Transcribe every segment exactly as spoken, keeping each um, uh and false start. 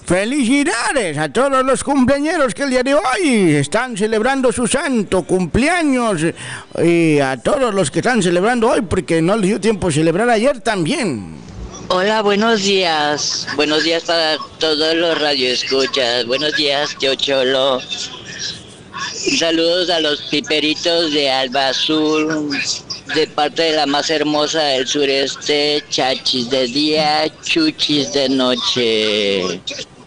Felicidades a todos los cumpleañeros que el día de hoy están celebrando su santo cumpleaños, y a todos los que están celebrando hoy porque no les dio tiempo de celebrar ayer también. Hola, buenos días. Buenos días para todos los radioescuchas. Buenos días, tío Cholo. Saludos a los piperitos de Alba Sur, de parte de la más hermosa del sureste, chachis de día, chuchis de noche.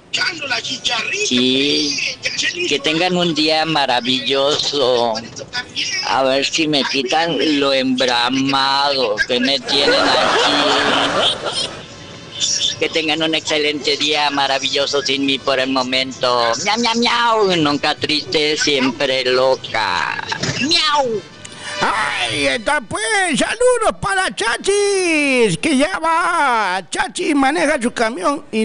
Y que tengan un día maravilloso. A ver si me quitan lo embramado que me tienen aquí. Que tengan un excelente día, maravilloso sin mí por el momento. Miau, miau, miau. Nunca triste, siempre loca. Miau. ¡Ay, está pues! ¡Saludos para Chachis! Que ya va. Chachis maneja su camión y...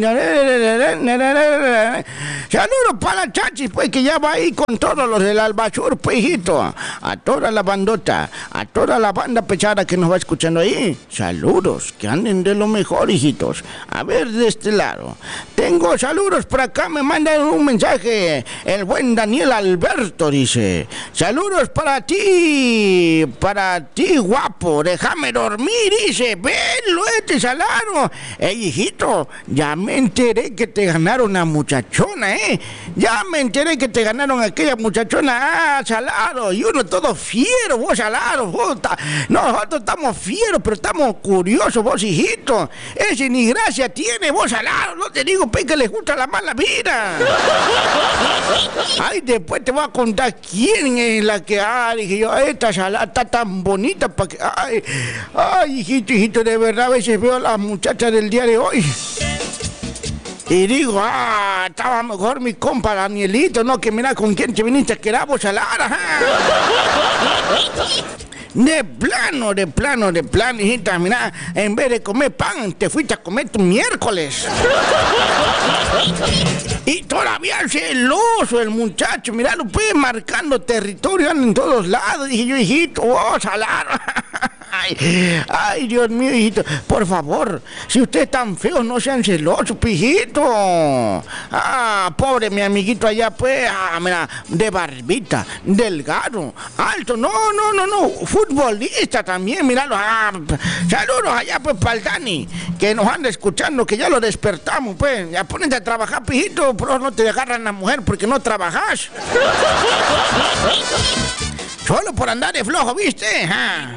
Saludos para Chachis, pues, que ya va ahí con todos los del Albasur, pues, hijito. A toda la bandota, a toda la banda pesada que nos va escuchando ahí. Saludos, que anden de lo mejor, hijitos. A ver, de este lado. Tengo saludos por acá, me mandan un mensaje. El buen Daniel Alberto dice: saludos para ti. Para ti, guapo, déjame dormir, dice. Venlo, este salario. Ey, hijito, ya me enteré que te ganaron a muchachona, ¿eh? Ya me enteré que te ganaron a aquella muchachona. Ah, Salado, y uno todo fiero, vos, Salado, vos. Ta... Nosotros estamos fieros, pero estamos curiosos, vos, hijito. Ese ni gracia tiene, vos, Salado. No te digo, pe, que les gusta la mala vida. Ay, después te voy a contar quién es la que, ah, dije yo, esta Salado está tan bonita para que... Ay, ay, hijito, hijito, de verdad a veces veo a las muchachas del día de hoy y digo, ah, estaba mejor mi compa Danielito, ¿no? Que mira con quién te viniste a quedar vos a la hora. De plano, de plano, de plano, hijita, mira, en vez de comer pan, te fuiste a comer tu miércoles. Y todavía celoso el muchacho, mira, lo puede marcando territorio en todos lados. Dije yo, hijito, oh, salar. Ay, ay, Dios mío, hijito, por favor, si ustedes están feos, no sean celosos, hijito. Ah, pobre mi amiguito allá, pues, ah, mira, de barbita, delgado, alto, no, no, no, no, futbolista también, míralo. Ah, saludos allá, pues, para el Dani, que nos anda escuchando, que ya lo despertamos, pues, ya ponete a trabajar, pijito, pero no te agarran la mujer porque no trabajas. Solo por andar de flojo, ¿viste? ¿Ah?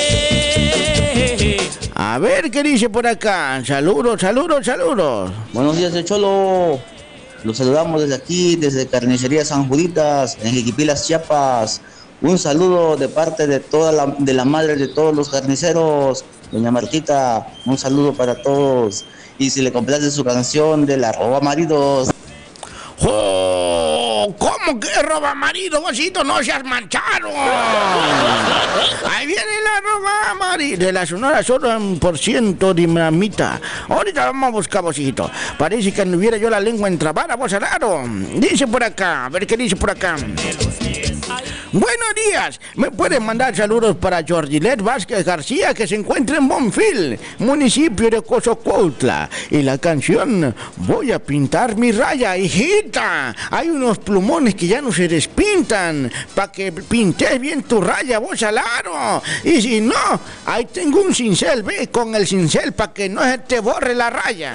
A ver qué dice por acá. Saludos, saludos, saludos. Buenos días, de Cholo. Los saludamos desde aquí, desde Carnicería San Juditas, en Jiquipilas, Chiapas. Un saludo de parte de toda la, de la madre de todos los carniceros, doña Martita. Un saludo para todos. Y si le complace su canción de la roba maridos. ¡Oh! ¿Cómo que roba marido, vosito? No seas manchado. Ahí viene la roba marido de la Sonora Solo en por ciento dinamita. Ahorita vamos a buscar, vosito. Parece que no hubiera yo la lengua entrabada, vos, raro. Dice por acá, a ver qué dice por acá. Buenos días, me pueden mandar saludos para Jordilet Vázquez García, que se encuentra en Bonfil, municipio de Cozocuautla, y la canción Voy a pintar mi raya, hijita. Hay unos plumones que ya no se despintan, para que pintes bien tu raya, vos, alaro. Y si no, ahí tengo un cincel, ve, con el cincel para que no se te borre la raya.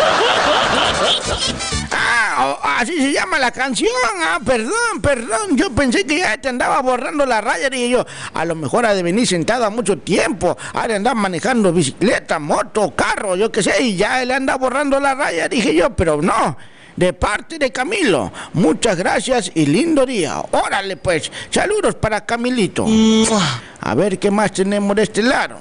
Ah, así se llama la canción. Ah, perdón, perdón, yo pensé que ya te andaba borrando la raya. Dije yo, a lo mejor ha de venir sentada mucho tiempo, ha de andar manejando bicicleta, moto, carro, yo qué sé, y ya le anda borrando la raya, dije yo, pero no. De parte de Camilo, muchas gracias y lindo día. Órale pues, saludos para Camilito. A ver qué más tenemos de este lado.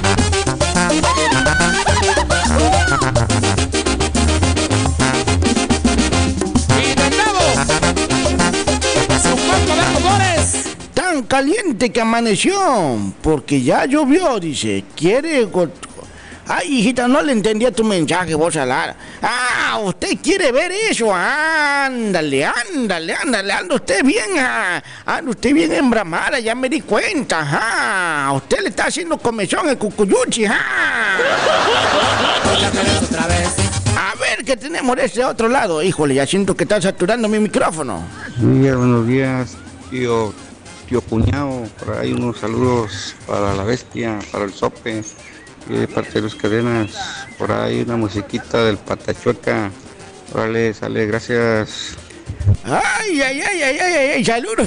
Tan caliente que amaneció, porque ya llovió, dice. Quiere... Ay, hijita, no le entendía tu mensaje, vos, Alara. Ah, usted quiere ver eso. Ándale, ándale, ándale. Anda usted bien, ah. Anda usted bien embramada, ya me di cuenta. Ah, usted le está haciendo comezón el cucuyuchi. Ah. A ver que tenemos de este otro lado? Híjole, ya siento que está saturando mi micrófono. Sí, buenos días, tío, tío cuñado. Por ahí unos saludos para la bestia, para el sope, y de parte de los cadenas. Por ahí una musiquita del Patachueca. Órale, sale, gracias. Ay, ay, ay, ay, ay, ay, saludos.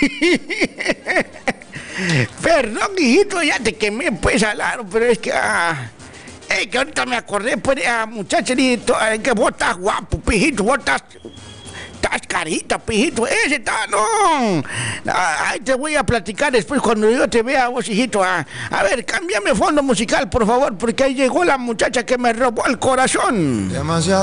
Perdón, hijito, ya te quemé, pues, Alaro, pero es que... Ah, es que ahorita me acordé, pues, de ah, muchachito, eh, que vos estás guapo, pijito, vos estás... Estás carita, pijito, ese está, no. Ah, ahí te voy a platicar después cuando yo te vea, vos, hijito. Ah. A ver, cámbiame fondo musical, por favor, porque ahí llegó la muchacha que me robó el corazón. Demasiado.